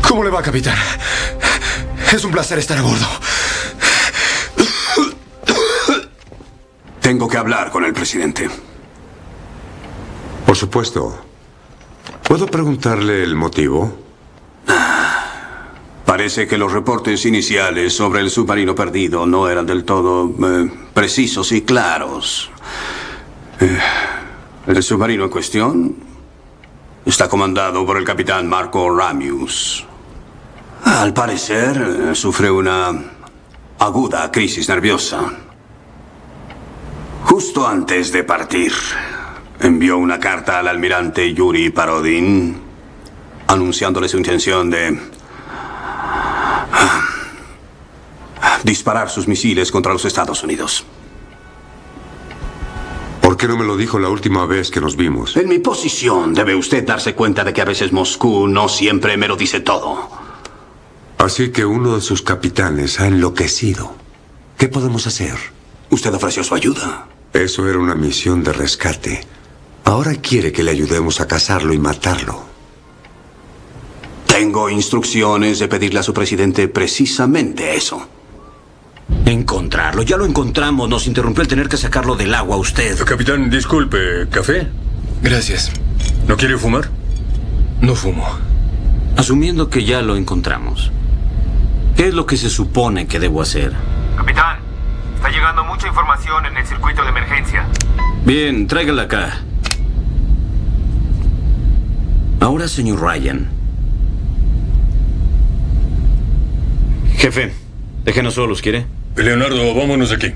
¿Cómo le va, capitán? Es un placer estar a bordo. Tengo que hablar con el presidente. Por supuesto. ¿Puedo preguntarle el motivo? Parece que los reportes iniciales sobre el submarino perdido no eran del todo precisos y claros. El submarino en cuestión está comandado por el capitán Marco Ramius. Al parecer, sufre una aguda crisis nerviosa. Justo antes de partir, envió una carta al almirante Yuri Parodin anunciándole su intención de disparar sus misiles contra los Estados Unidos. ¿Por qué no me lo dijo la última vez que nos vimos? En mi posición, debe usted darse cuenta de que a veces Moscú no siempre me lo dice todo. Así que uno de sus capitanes ha enloquecido. ¿Qué podemos hacer? Usted ofreció su ayuda. Eso era una misión de rescate. Ahora quiere que le ayudemos a cazarlo y matarlo. Tengo instrucciones de pedirle a su presidente precisamente eso. Encontrarlo. Ya lo encontramos. Nos interrumpió el tener que sacarlo del agua usted. Capitán, disculpe. ¿Café? Gracias. ¿No quiere fumar? No fumo. Asumiendo que ya lo encontramos, ¿qué es lo que se supone que debo hacer? Capitán, está llegando mucha información en el circuito de emergencia. Bien, tráigala acá. Ahora, señor Ryan. Jefe, déjenos solos, ¿quiere? Leonardo, vámonos de aquí.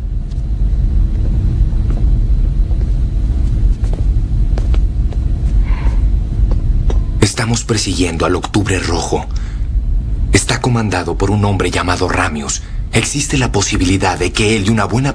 Estamos persiguiendo al Octubre Rojo. Está comandado por un hombre llamado Ramius. Existe la posibilidad de que él y una buena